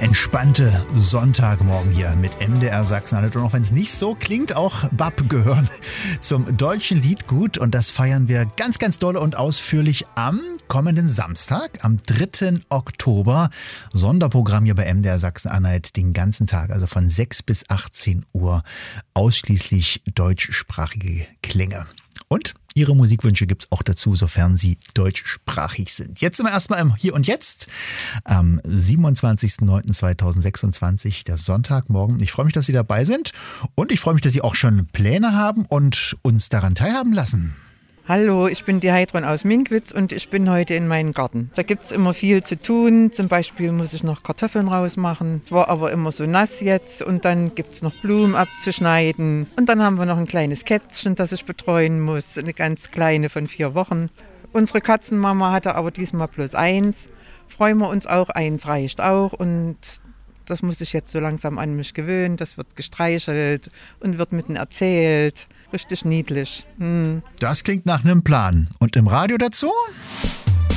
entspannte Sonntagmorgen hier mit MDR Sachsen-Anhalt. Und auch wenn es nicht so klingt, auch BAP gehören zum deutschen Liedgut. Und das feiern wir ganz, ganz doll und ausführlich am kommenden Samstag, am 3. Oktober. Sonderprogramm hier bei MDR Sachsen-Anhalt den ganzen Tag, also von 6 bis 18 Uhr, ausschließlich deutschsprachige Klänge. Und Ihre Musikwünsche gibt's auch dazu, sofern sie deutschsprachig sind. Jetzt sind wir erstmal im Hier und Jetzt am 27.09.2026, der Sonntagmorgen. Ich freue mich, dass Sie dabei sind und ich freue mich, dass Sie auch schon Pläne haben und uns daran teilhaben lassen. Hallo, ich bin die Heidrun aus Minkwitz und ich bin heute in meinem Garten. Da gibt es immer viel zu tun. Zum Beispiel muss ich noch Kartoffeln rausmachen. Es war aber immer so nass jetzt und dann gibt es noch Blumen abzuschneiden. Und dann haben wir noch ein kleines Kätzchen, das ich betreuen muss, eine ganz kleine von 4 Wochen. Unsere Katzenmama hatte aber diesmal bloß 1. Freuen wir uns auch, 1 reicht auch und das muss ich jetzt so langsam an mich gewöhnen. Das wird gestreichelt und wird mitten erzählt. Richtig niedlich. Das klingt nach einem Plan. Und im Radio dazu?